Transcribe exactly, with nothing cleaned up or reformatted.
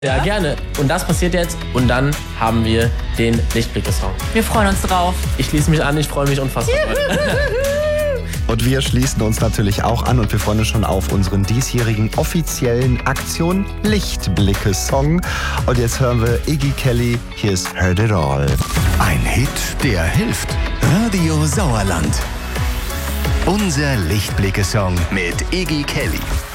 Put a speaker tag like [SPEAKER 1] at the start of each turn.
[SPEAKER 1] Ja, gerne. Und das passiert jetzt. Und dann haben wir den Lichtblicke-Song.
[SPEAKER 2] Wir freuen uns drauf.
[SPEAKER 1] Ich schließe mich an, ich freue mich unfassbar.
[SPEAKER 3] Und wir schließen uns natürlich auch an und wir freuen uns schon auf unseren diesjährigen offiziellen Aktion Lichtblicke-Song. Und jetzt hören wir Iggy Kelly, hier ist Heard It All.
[SPEAKER 4] Ein Hit, der hilft. Radio Sauerland. Unser Lichtblicke-Song mit Iggy Kelly.